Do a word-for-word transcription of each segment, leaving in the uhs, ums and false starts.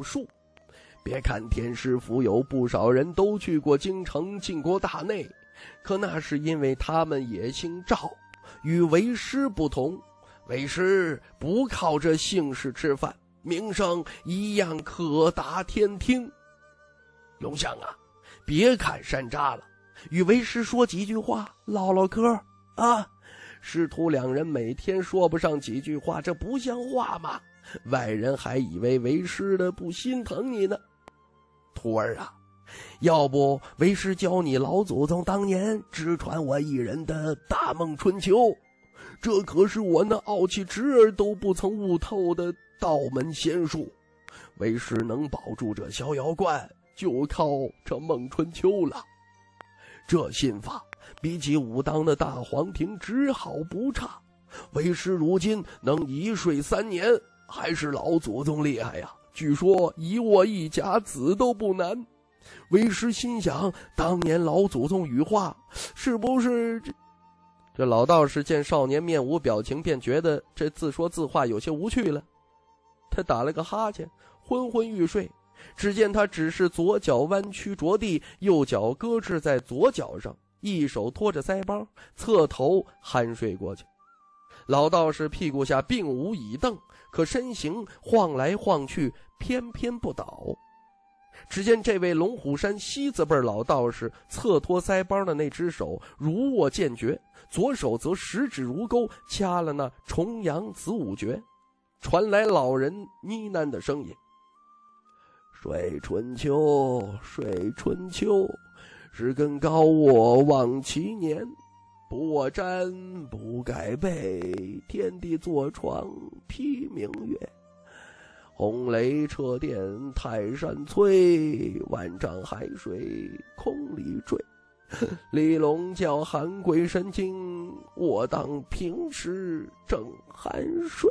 术。别看天师府有不少人都去过京城进过大内，可那是因为他们也姓赵，与为师不同。为师不靠这姓氏吃饭，名声一样可达天听。龙象啊，别看山楂了，与为师说几句话，唠唠嗑啊。师徒两人每天说不上几句话，这不像话吗？外人还以为为师的不心疼你呢。徒儿啊，要不为师教你老祖宗当年只传我一人的大梦春秋，这可是我那傲气侄儿都不曾悟透的道门仙术。为师能保住这逍遥观，就靠这梦春秋了。这心法比起武当的大黄庭只好不差，为师如今能一睡三年，还是老祖宗厉害呀。据说以我一甲子都不难。为师心想，当年老祖宗羽化是不是这这老道士见少年面无表情，便觉得这自说自话有些无趣了。他打了个哈欠，昏昏欲睡。只见他只是左脚弯曲着地，右脚搁置在左脚上，一手托着腮帮，侧头酣睡过去。老道士屁股下并无椅凳，可身形晃来晃去，偏偏不倒。只见这位龙虎山西字辈老道士侧托腮帮的那只手如握剑诀，左手则十指如钩，掐了那重阳子午诀。传来老人呢喃的声音：睡春秋，睡春秋，是根高卧望其年。不卧毡，不盖被，天地坐床披明月。红雷掣电泰山摧，万丈海水空里坠。离龙叫寒鬼神经，我当平时正酣睡。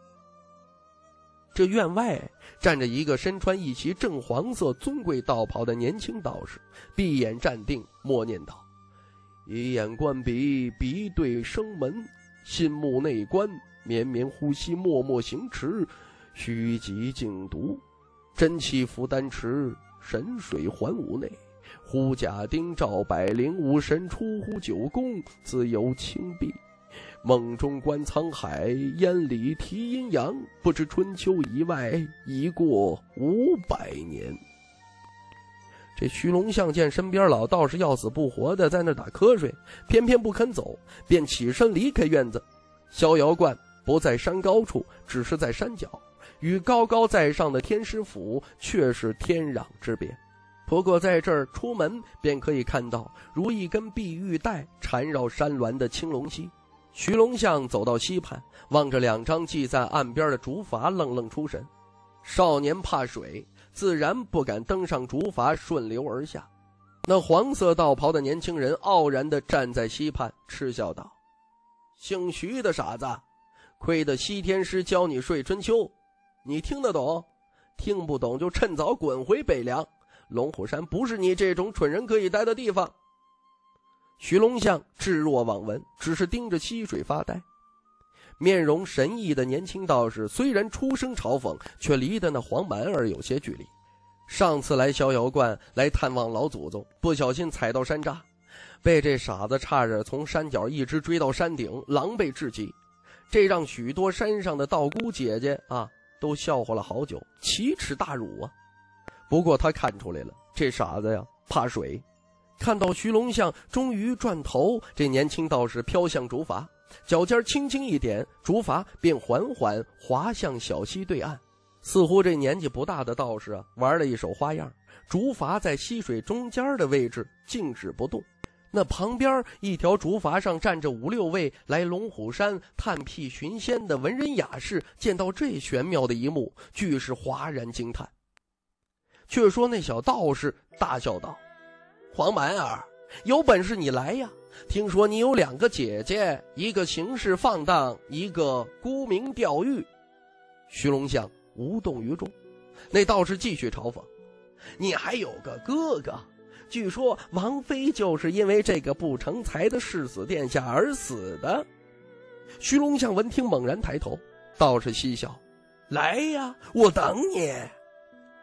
这院外站着一个身穿一袭正黄色尊贵道袍的年轻道士，闭眼站定，默念道：一眼观鼻，鼻对生门，心目内观，绵绵呼吸，默默行持，虚极静读，真气浮丹池，神水还吾内。呼甲丁照百灵，无神出乎九宫，自由清碧。梦中观沧海，眼里提阴阳，不知春秋以外，已过五百年。这徐龙相见身边老道士要死不活的在那打瞌睡，偏偏不肯走，便起身离开院子。逍遥观不在山高处，只是在山脚，与高高在上的天师府却是天壤之别。不过在这儿出门便可以看到如一根碧玉带缠绕山峦的青龙溪。徐龙相走到溪畔，望着两张系在岸边的竹筏，愣愣出神。少年怕水，自然不敢登上竹筏顺流而下。那黄色道袍的年轻人傲然地站在溪畔，嗤笑道：姓徐的傻子，亏得西天师教你睡春秋，你听得懂？听不懂就趁早滚回北凉，龙虎山不是你这种蠢人可以待的地方。徐龙相置若罔闻，只是盯着溪水发呆。面容神异的年轻道士虽然出声嘲讽，却离得那黄蛮儿有些距离。上次来逍遥观来探望老祖宗，不小心踩到山楂，被这傻子差点从山脚一直追到山顶，狼狈至极。这让许多山上的道姑姐姐啊都笑话了好久，奇耻大辱啊。不过他看出来了，这傻子呀怕水。看到徐龙相终于转头，这年轻道士飘向竹筏，脚尖轻轻一点，竹筏便缓缓滑向小溪对岸。似乎这年纪不大的道士啊玩了一手花样，竹筏在溪水中间的位置静止不动。那旁边一条竹筏上站着五六位来龙虎山探辟寻仙的文人雅士，见到这玄妙的一幕，俱是哗然惊叹。却说那小道士大笑道：黄蛮儿，有本事你来呀！听说你有两个姐姐，一个行事放荡，一个沽名钓誉。徐龙相无动于衷。那道士继续嘲讽：你还有个哥哥，据说王妃就是因为这个不成才的世子殿下而死的。徐龙相闻听猛然抬头，道士嬉笑：来呀，我等你。